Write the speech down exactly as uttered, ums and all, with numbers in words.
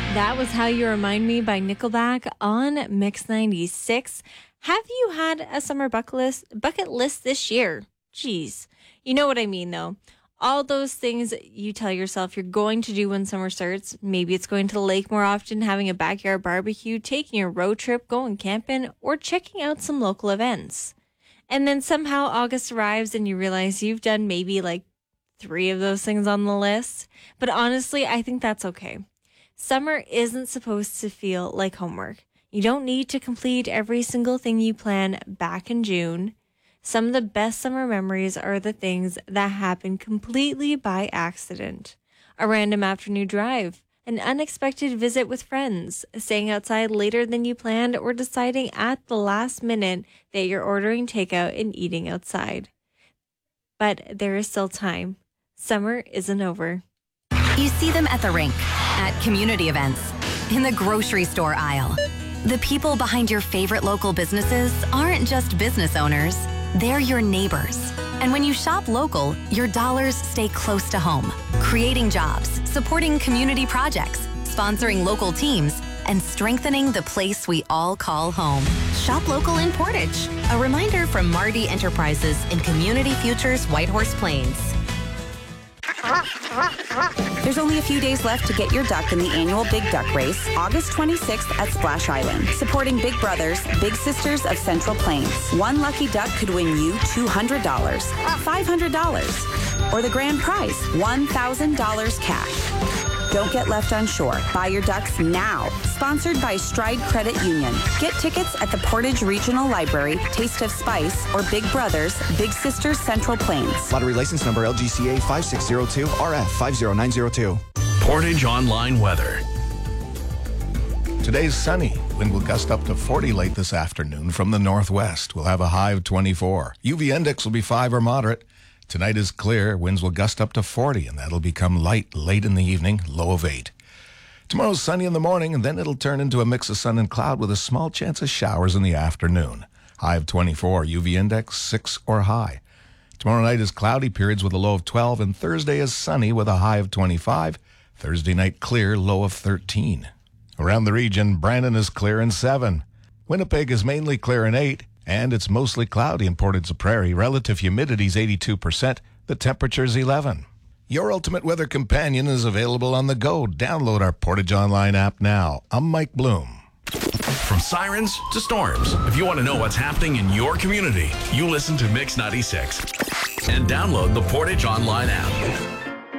That was How You Remind Me by Nickelback on Mix ninety-six. Have you had a summer bucket list, bucket list this year? Jeez. You know what I mean, though. All those things you tell yourself you're going to do when summer starts. Maybe it's going to the lake more often, having a backyard barbecue, taking a road trip, going camping, or checking out some local events. And then somehow August arrives and you realize you've done maybe like three of those things on the list. But honestly, I think that's okay. Summer isn't supposed to feel like homework. You don't need to complete every single thing you plan back in June. Some of the best summer memories are the things that happen completely by accident. A random afternoon drive, an unexpected visit with friends, staying outside later than you planned, or deciding at the last minute that you're ordering takeout and eating outside. But there is still time. Summer isn't over. You see them at the rink, at community events, in the grocery store aisle. The people behind your favorite local businesses aren't just business owners, they're your neighbors. And when you shop local, your dollars stay close to home, creating jobs, supporting community projects, sponsoring local teams, and strengthening the place we all call home. Shop local in Portage. A reminder from Marty Enterprises in Community Futures Whitehorse Plains. There's only a few days left to get your duck in the annual Big Duck Race, August twenty-sixth at Splash Island. Supporting Big Brothers, Big Sisters of Central Plains. One lucky duck could win you two hundred dollars, five hundred dollars, or the grand prize, one thousand dollars cash. Don't get left on shore. Buy your ducks now. Sponsored by Stride Credit Union. Get tickets at the Portage Regional Library, Taste of Spice, or Big Brothers, Big Sisters Central Plains. Lottery license number L G C A five six zero two R F five zero nine zero two. Portage Online weather. Today's sunny. Wind will gust up to forty late this afternoon from the northwest. We'll have a high of twenty-four. U V index will be five or moderate. Tonight is clear. Winds will gust up to forty, and that'll become light late in the evening, low of eight. Tomorrow's sunny in the morning, and then it'll turn into a mix of sun and cloud with a small chance of showers in the afternoon. High of twenty-four. U V index six or high. Tomorrow night is cloudy periods with a low of twelve, and Thursday is sunny with a high of twenty-five. Thursday night clear, low of thirteen. Around the region, Brandon is clear in seven. Winnipeg is mainly clear in eight. And it's mostly cloudy in Port-Ed-Prairie. Relative humidity is eighty-two percent. The temperature is eleven. Your ultimate weather companion is available on the go. Download our Portage Online app now. I'm Mike Bloom. From sirens to storms, if you want to know what's happening in your community, you listen to Mix ninety-six. And download the Portage Online app.